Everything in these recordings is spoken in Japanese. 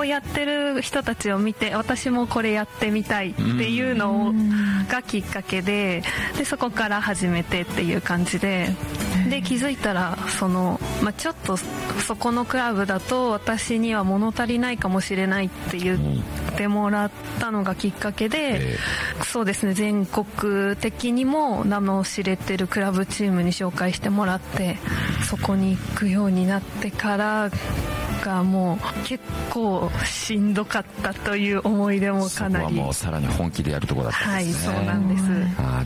やってる人たちを見て、私もこれやってみたいっていうのがきっかけで、そこから始めてっていう感じで、気づいたらちょっとそこのクラブだと私には物足りないかもしれないって言ってもらったのがきっかけで、そうですね、全国的にも名の知れてるクラブチームに紹介してもらって、そこに行くようになってからがもう結構しんどかったという思い出もかなり。 そこはもうさらに本気でやるところだったんですね。 はい、そうなんです。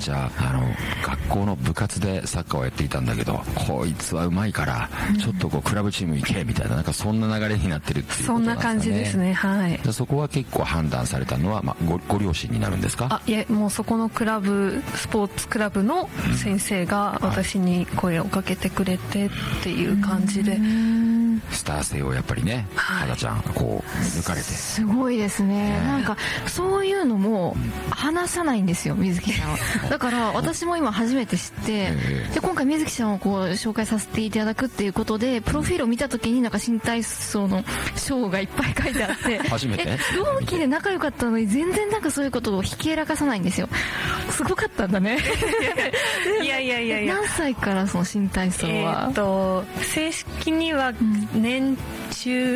じゃあ学校の部活でサッカーをやっていたんだけど、こいつはうまいからちょっとクラブチーム行けみたいな、なんかそんな流れになってるっていうことなんですかね。そんな感じですね。はい。じゃあそこは結構判断されたのは、ご両親になるんですか？ いえ、もうそこのスポーツクラブの先生が私に声をかけてくれてっていう感じで、 スター性をやっぱりね、肌ちゃん抜かれてすごいですね。なんかそういうのも話さないんですよ、水木さんは。だから私も今初めて知って、で今回水木さんを紹介させていただくっていうことで、プロフィールを見た時になんか新体操の章がいっぱい書いてあって初めて同期で仲良かったのに全然なんかそういうことをひけらかさないんですよ。すごかったんだね。 いや何歳からその新体操は？ 正式には年中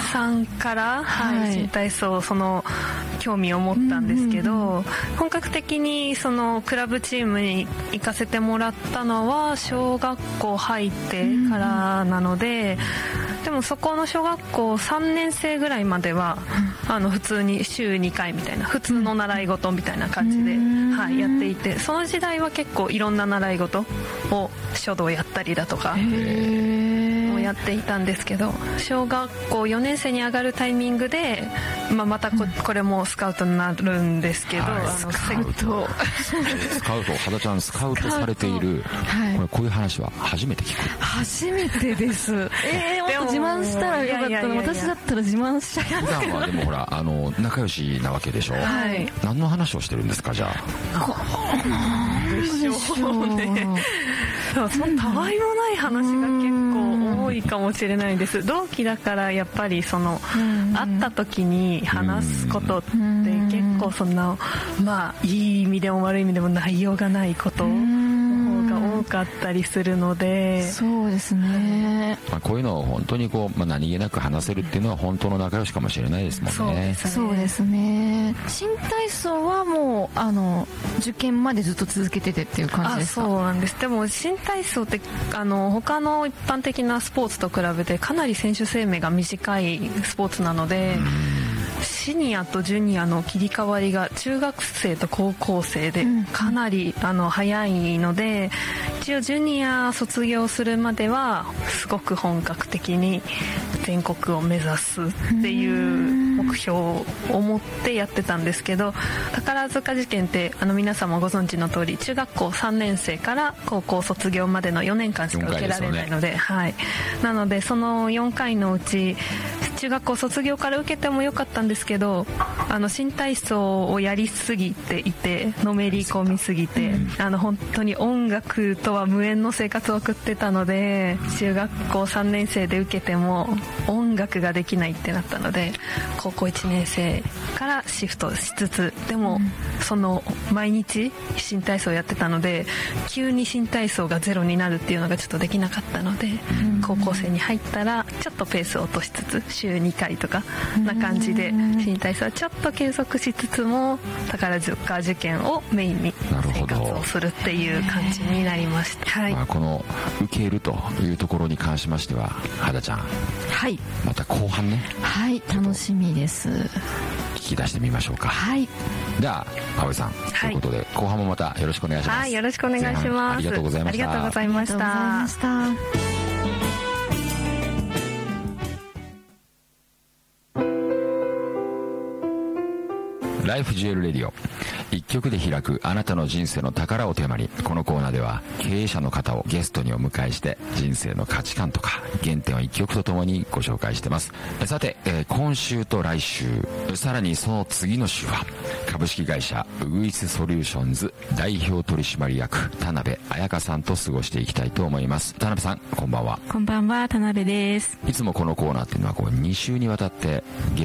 3から、新体操興味を持ったんですけど、本格的にクラブチームに行かせてもらったのは小学校入ってからなので、でもそこの小学校3年生ぐらいまでは普通に週2回みたいな普通の習い事みたいな感じで、やっていて、その時代は結構いろんな習い事を書道やったりだとかをやっていたんですけど、小学校4年生に上がるタイミングで、またこれもスカウトになるんですけど、 スカウト肌ちゃんスカウトされている、こういう話は初めて聞く。 初めてです。もっと自慢したらよかったの。私だったら自慢しちゃいますけど。 普段はでもほら仲良しなわけでしょ。何の話をしてるんですか？じゃあなんでしょうね。そのたわいもない話が結構多いかもしれないです。同期だからやっぱり会った時に話すことって結構いい意味でも悪い意味でも内容がないことの方が多かったりするので。 そうですね。 こういうのを本当に何気なく話せるっていうのは本当の仲良しかもしれないですもんね。 そうですね。新体操はもう受験までずっと続けててっていう感じですか？ そうなんです。でも新体操って他の一般的なスポーツと比べてかなり選手生命が短いスポーツなので、シニアとジュニアの切り替わりが中学生と高校生でかなり早いので、一応ジュニア卒業するまではすごく本格的に全国を目指すっていう目標を持ってやってたんですけど、宝塚受験って皆さんもご存知の通り中学校3年生から高校卒業までの4年間しか受けられないので、なのでその4回のうち中学校卒業から受けてもよかったんですけど、新体操をやりすぎていて、のめり込みすぎて、本当に音楽とは無縁の生活を送ってたので、中学校3年生で受けても音楽ができないってなったので、高校1年生からシフトしつつ、でも毎日新体操やってたので、急に新体操がゼロになるっていうのがちょっとできなかったので、高校生に入ったらちょっとペースを落としつつ週2回とかな感じで新体操はちょっと継続しつつも宝塚受験をメインに生活をするっていう感じになりました。 この受けるというところに関しましては、肌ちゃん、また後半ね、 楽しみです。 聞き出してみましょうか。じゃあ葵さん、ということで後半もまたよろしくお願いします。 よろしくお願いします。 ありがとうございました。 ありがとうございました。 ライフジュエルレディオ、一曲で開くあなたの人生の宝をテーマに、このコーナーでは経営者の方をゲストにお迎えして人生の価値観とか原点を一曲とともにご紹介してます。さて、今週と来週、さらにその次の週は株式会社ウグイスソリューションズ代表取締役田辺彩香さんと過ごしていきたいと思います。田辺さん、こんばんは。 こんばんは、田辺です。 いつもこのコーナーっていうのは2週にわたって